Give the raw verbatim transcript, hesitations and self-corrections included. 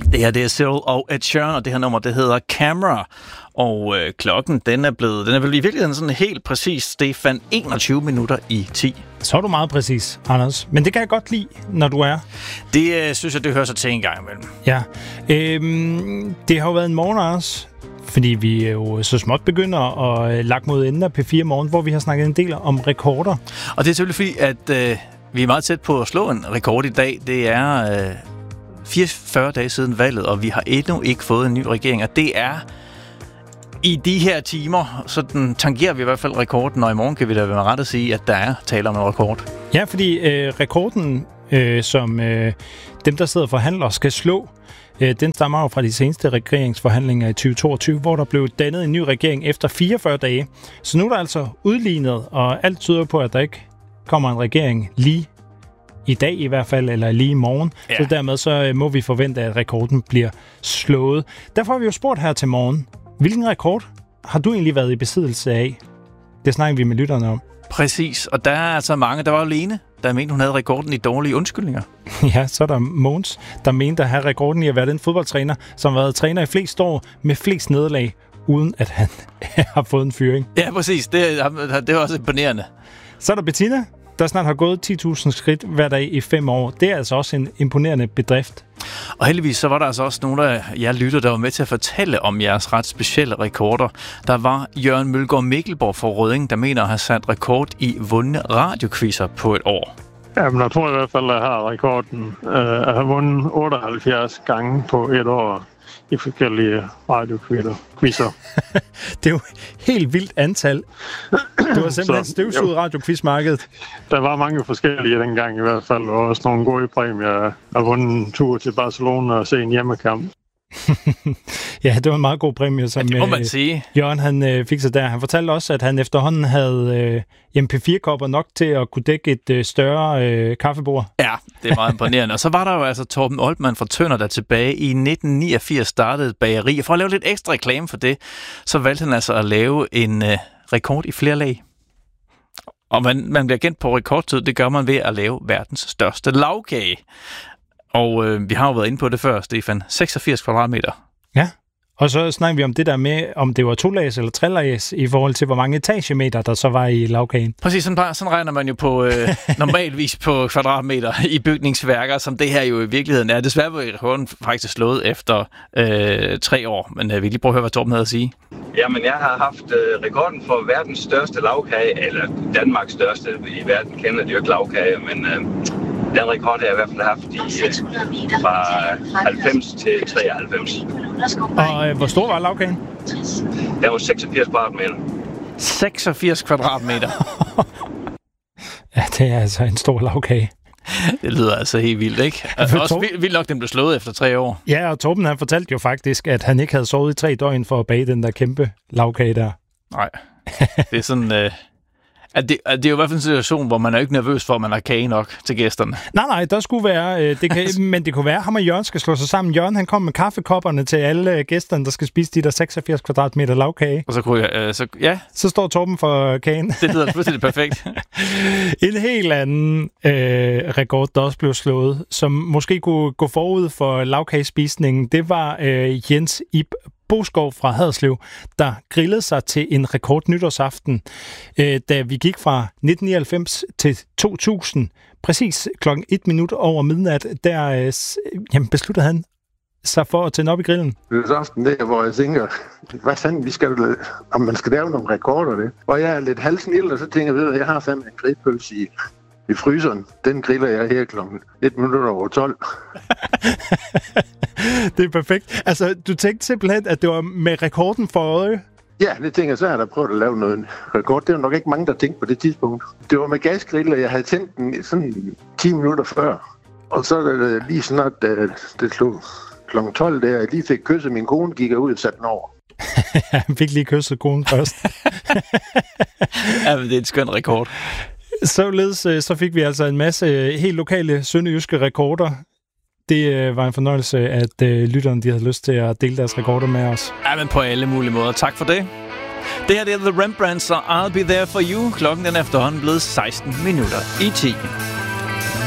Det her, det er Cyril og Ed Sheeran, og det her nummer, det hedder Camera. Og øh, klokken, den er blevet, den er vel i virkeligheden sådan helt præcis, Stefan, enogtyve minutter i ti. Så er du meget præcis, Anders. Men det kan jeg godt lide, når du er. Det øh, synes jeg, det hører sig til en gang imellem. Ja. Øhm, det har jo været en morgen, Anders, fordi vi jo så småt begynder at lagt mod enden af P fire Morgen, hvor vi har snakket en del om rekorder. Og det er selvfølgelig fordi, at øh, vi er meget tæt på at slå en rekord i dag. Det er øh, fireogfyrre dage siden valget, og vi har endnu ikke fået en ny regering, og det er i de her timer, så den tangerer vi i hvert fald rekorden, og i morgen kan vi da være ret at sige, at der er tale om en rekord. Ja, fordi øh, rekorden, øh, som øh, dem, der sidder og forhandler, skal slå, øh, den stammer jo fra de seneste regeringsforhandlinger i tyve toogtyve, hvor der blev dannet en ny regering efter fireogfyrre dage. Så nu er der altså udlignet, og alt tyder på, at der ikke kommer en regering lige i dag i hvert fald, eller lige i morgen. Ja. Så dermed så øh, må vi forvente, at rekorden bliver slået. Derfor har vi jo spurgt her til morgen, hvilken rekord har du egentlig været i besiddelse af? Det snakker vi med lytterne om. Præcis, og der er altså mange. Der var jo Lene, der mente, hun havde rekorden i dårlige undskyldninger. Ja, så er der Måns, der mente at have rekorden i at være den fodboldtræner, som har været træner i flest år med flest nederlag, uden at han har fået en fyring. Ja, præcis. Det, det er også imponerende. Så er der Bettina, der snart har gået ti tusind skridt hver dag i fem år. Det er altså også en imponerende bedrift. Og heldigvis så var der altså også nogle af jer lytter, der var med til at fortælle om jeres ret specielle rekorder. Der var Jørgen Mølgaard Mikkelborg fra Rødding, der mener at have sat rekord i vundne radiokvisser på et år. Jamen, jeg tror i hvert fald, at jeg har rekorden. Jeg har vundet otteoghalvfjerds gange på et år i forskellige radiokvisser. Det er jo helt vildt antal. Det var simpelthen støvsuget radiokvizmarkedet. Der var mange forskellige dengang i hvert fald, og også nogle gode præmier. Jeg har vundet en tur til Barcelona og se en hjemmekamp. Ja, det var en meget god præmie, som ja, man sige. Jørgen han, øh, fik sig der. Han fortalte også, at han efterhånden havde øh, M P fire kopper nok til at kunne dække et øh, større øh, kaffebord. Ja, det er meget imponerende. Og så var der jo altså Torben Oltmann fra Tønder, der tilbage i nitten niogfirs startede et bageri. Og for at lave lidt ekstra reklame for det, så valgte han altså at lave en øh, rekord i flere lag. Og man, man bliver kendt på rekordtid, det gør man ved at lave verdens største lagkage. Og øh, vi har jo været inde på det før, Stefan. seksogfirs kvadratmeter. Ja, og så snakker vi om det der med, om det var to-lags eller tre-lags i forhold til, hvor mange etagemeter der så var i lagkagen. Præcis, sådan, sådan regner man jo på øh, normalvis på kvadratmeter i bygningsværker, som det her jo i virkeligheden er. Desværre var rekorden faktisk slået efter øh, tre år, men øh, vi lige prøve at høre, hvad Torben havde at sige. Jamen, jeg har haft øh, rekorden for verdens største lagkage, eller Danmarks største. I verden kender de jo ikke lagkage, men øh, den rekord har jeg i hvert fald haft i, øh, fra halvfems til treoghalvfems. Og øh, hvor stor var lagkagen? Den var seksogfirs kvadratmeter. seksogfirs kvadratmeter? Ja, det er altså en stor lagkage. Det lyder altså helt vildt, ikke? Altså, også vildt, vildt nok, den blev slået efter tre år. Ja, og Torben han fortalte jo faktisk, at han ikke havde sovet i tre døgn for at bage den der kæmpe lagkage der. Nej, det er sådan... Øh At det, at det er jo i hvert fald en situation, hvor man er ikke nervøs for, at man har kage nok til gæsterne. Nej, nej, der skulle være, øh, det kan, men det kunne være, at ham og Jørgen skal slå sig sammen. Jørgen, han kom med kaffekopperne til alle gæsterne, der skal spise de der seksogfirs kvadratmeter lavkage. Og så kunne jeg, øh, så, ja. Så står Torben for kagen. Det lyder fuldstændig perfekt. En helt anden øh, rekord, der også blev slået, som måske kunne gå forud for lavkagespisningen, det var øh, Jens Ib Boskov fra Haderslev, der grillede sig til en rekord nytårsaften, øh, da vi gik fra nitten nioghalvfems til to tusind. Præcis klokken et minut over midnat, der øh, jamen, besluttede han sig for at tænde op i grillen. Nytårsaften der, hvor jeg tænker, hvad fanden, vi skal, om man skal lave nogle rekorder det. Og jeg er lidt halvsnil, og så tænker jeg, at jeg har fandme en grillpølse i I fryseren, den griller jeg her klokken et minut over tolv. Det er perfekt. Altså, du tænkte simpelthen, at det var med rekorden for øje? Ja, det tænker jeg, så har jeg da prøvet at lave noget rekord. Det var nok ikke mange, der tænkte på det tidspunkt. Det var med gasgriller, jeg havde tændt den sådan ti minutter før. Og så er det lige snart, da det slog klokken tolv, der jeg lige fik kysset min kone, gik jeg ud og satte den over. Han fik lige kysset konen først. Ja, men det er en skøn rekord. Således så fik vi altså en masse helt lokale sønderjyske rekorder. Det var en fornøjelse, at lytterne de havde lyst til at dele deres rekorder med os. Ja, men på alle mulige måder. Tak for det. Det her det er The Rembrandts og I'll Be There For You. Klokken den er efterhånden blevet seksten minutter i ti.